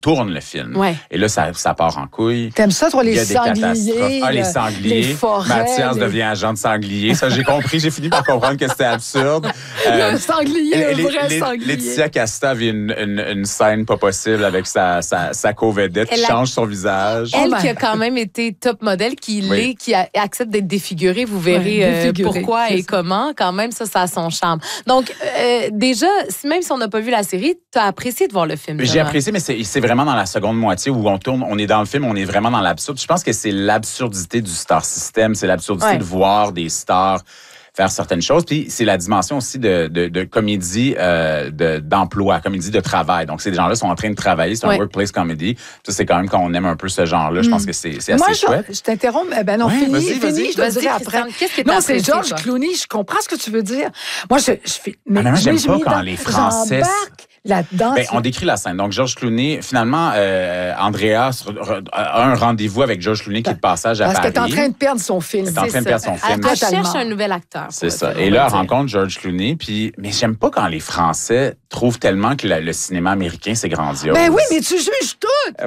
tourne le film. Ouais. Et là, ça part en couille. T'aimes ça, toi, les Il y a des sangliers? catastrophes. Les sangliers. Les forêts. Mathias devient agent de sanglier. Ça, j'ai compris. J'ai fini par comprendre que c'était absurde. Le sanglier, le vrai sanglier. Laetitia Casta vit une scène pas possible avec sa co-vedette qui change son visage. Elle qui a quand même été top modèle, qui accepte d'être défigurée. Vous verrez pourquoi et comment. Quand même, ça a son charme. Donc, déjà, même si on n'a pas vu la série, tu as apprécié de voir le film. J'ai apprécié, mais c'est vraiment dans la seconde moitié où on est dans le film, on est vraiment dans l'absurde. Je pense que c'est l'absurdité du star system, c'est l'absurdité de voir des stars faire certaines choses. Puis c'est la dimension aussi de comédie d'emploi, comédie de travail. Donc, ces gens-là sont en train de travailler. C'est un workplace comedy. Ça, c'est quand même quand on aime un peu ce genre-là. Je pense que c'est assez chouette. Je t'interromps. Ben non, vas-y. Je te dirai après. Non, c'est George Clooney. Je comprends ce que tu veux dire. Moi, je fais... Mais j'aime pas quand les Français... là-dedans. On décrit la scène. Donc, George Clooney, finalement, Andrea a un rendez-vous avec George Clooney qui est de passage à Paris. Parce qu'elle est en train de perdre son film. Elle cherche un nouvel acteur. C'est ça. Et là, elle rencontre George Clooney. Mais j'aime pas quand les Français trouvent tellement que le cinéma américain, c'est grandiose. Ben oui, mais tu juges tout!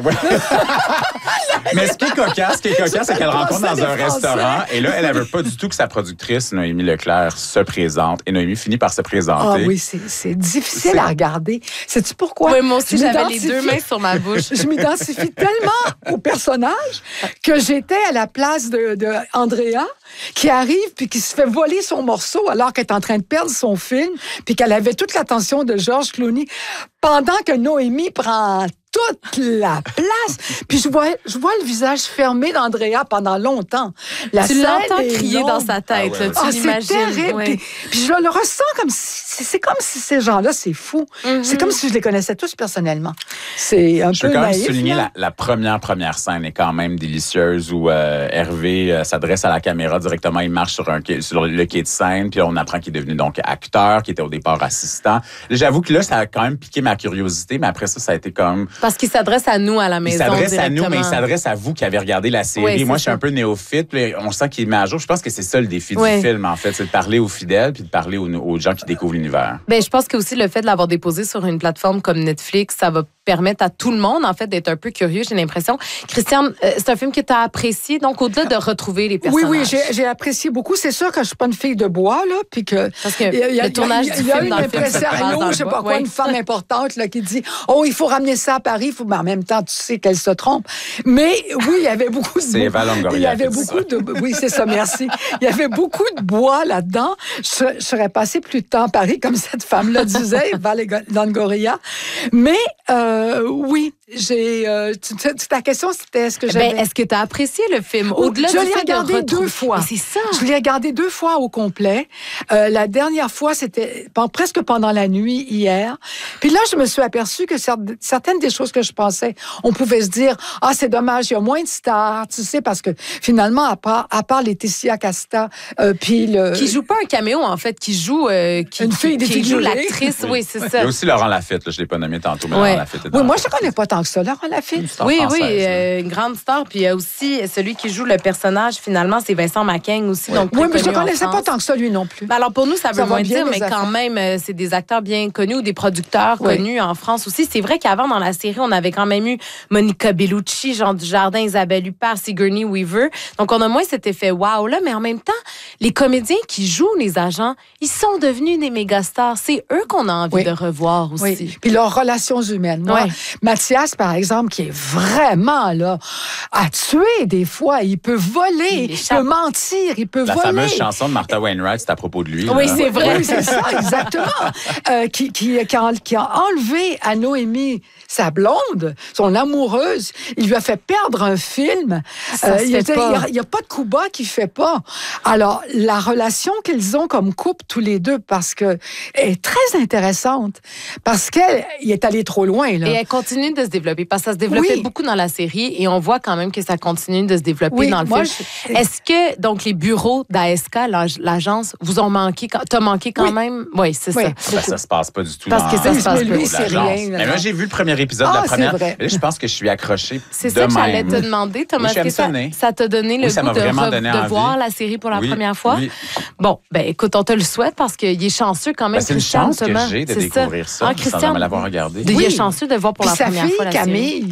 Mais ce qui est cocasse, c'est qu'elle rencontre dans un restaurant. Et là, elle ne veut pas du tout que sa productrice, Noémie Leclerc, se présente. Et Noémie finit par se présenter. Ah oui, c'est difficile à regarder. Sais-tu pourquoi? Oui, moi aussi, j'avais les deux mains sur ma bouche. Je m'identifie tellement au personnage que j'étais à la place de Andrea, qui arrive puis qui se fait voler son morceau alors qu'elle est en train de perdre son film puis qu'elle avait toute l'attention de George Clooney pendant que Noémie prend toute la place. Puis je vois le visage fermé d'Andrea pendant longtemps. Tu l'entends crier dans sa tête. Tu l'imagines. C'est terrible. Ouais. Puis je le ressens comme si... C'est comme si ces gens-là, c'est fou. C'est comme si je les connaissais tous personnellement. C'est un peu naïf. Je veux quand même souligner la première scène est quand même délicieuse où Hervé s'adresse à la caméra directement. Il marche sur le quai de Seine. Puis on apprend qu'il est devenu donc acteur, qui était au départ assistant. J'avoue que là, ça a quand même piqué ma curiosité. Mais après ça a été comme... Parce qu'il s'adresse à nous à la maison. Il s'adresse à nous, mais il s'adresse à vous qui avez regardé la série. Oui, moi, je suis un peu néophyte. Puis on sent qu'il met à jour. Je pense que c'est ça le défi du film, en fait. C'est de parler aux fidèles puis de parler aux gens qui découvrent l'univers. Ben, je pense que aussi le fait de l'avoir déposé sur une plateforme comme Netflix, ça va permettre à tout le monde, en fait, d'être un peu curieux, j'ai l'impression. Christiane, c'est un film que tu as apprécié, donc au-delà de retrouver les personnages. Oui, j'ai apprécié beaucoup. C'est sûr que je suis pas une fille de bois, là, puis que... Parce que le tournage du film dans le film se passe dans je sais pas quoi, une femme importante, là, qui dit « Oh, il faut ramener ça à Paris. » Mais en même temps, tu sais qu'elle se trompe. Mais oui, il y avait beaucoup de... C'est Eva Longoria. Il y avait beaucoup de... Oui, c'est ça, merci. Il y avait beaucoup de bois là-dedans. Je serais passée plus de temps à Paris, comme cette femme-là disait, Eva Longoria. Mais oui, ta question, c'était est-ce que j'avais... est-ce que tu as apprécié le film? Au-delà je l'ai regardé 2 fois. Mais c'est ça. Je l'ai regardé 2 fois au complet. La dernière fois, c'était presque pendant la nuit, hier. Puis là, je me suis aperçue que certaines des choses que je pensais, on pouvait se dire, c'est dommage, il y a moins de stars, tu sais, parce que finalement, à part Laetitia Casta, puis le... Qui joue pas un caméo, en fait, qui joue... une fille qui joue l'actrice, oui, c'est ça. Il y a aussi Laurent Laffitte, là, je l'ai pas nommé tantôt, mais Laurent Laffitte est dans moi, je ne connais pas tant que ça, Laurent Laffitte. Oui, une grande star. Puis il y a aussi celui qui joue le personnage, finalement, c'est Vincent Macaigne aussi. Oui, donc mais je ne connaissais pas tant que ça, lui non plus. Alors pour nous, ça veut moins dire, mais affaires. quand même, c'est des acteurs bien connus ou des producteurs connus en France aussi. C'est vrai qu'avant, dans la série, on avait quand même eu Monica Bellucci, Jean Dujardin, Isabelle Huppert, Sigourney Weaver. Donc on a moins cet effet wow là, mais en même temps, les comédiens qui jouent les agents, ils sont devenus des méga stars. C'est eux qu'on a envie de revoir aussi. Oui. Puis leurs relations humaines. Moi, Mathias, par exemple, qui est vraiment là, à tuer des fois. Il peut voler, il peut mentir, il peut voler. La fameuse chanson de Martha Wainwright, c'est à propos de lui. Oui, c'est vrai. Oui, c'est ça, exactement. Qui a enlevé à Noémie sa blonde, son amoureuse. Il lui a fait perdre un film. Il n'y a pas de coup bas qu'il ne fait pas. Alors, la relation qu'ils ont comme couple, tous les deux, parce que est très intéressante. Parce qu'elle est allée trop loin. Là. Et elle continue de se développer. Parce que ça se développait beaucoup dans la série. Et on voit quand même que ça continue de se développer dans le film. Est-ce que, donc, les bureaux d'ASK, l'agence, vous ont manqué? T'as manqué quand même? Oui, c'est ça. Ça se passe pas du tout parce que ça se passe pas. Lui, c'est rien. Mais moi, j'ai vu le premier épisode de la première. Là, je pense que je suis accroché. C'est ça que j'allais te demander, Thomas. Oui, ça t'a donné le goût de voir la série pour la première fois? Oui. Bon, écoute, on te le souhaite parce qu'il est chanceux quand même. C'est une chance que j'ai de découvrir ça sans jamais l'avoir regardé. Il est chanceux de voir pour la première fois la série. Camille,